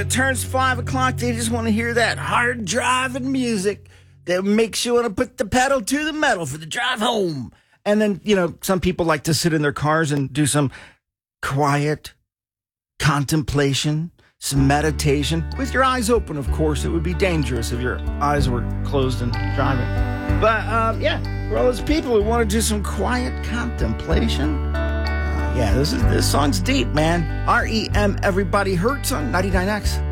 It turns 5 o'clock. They just want to hear that hard driving music that makes you want to put the pedal to the metal for the drive home. And then, some people like to sit in their cars and do some quiet contemplation, some meditation with your eyes open. Of course, it would be dangerous if your eyes were closed and driving. But, for all those people who want to do some quiet contemplation, this song's deep, man. REM, Everybody Hurts on 99X.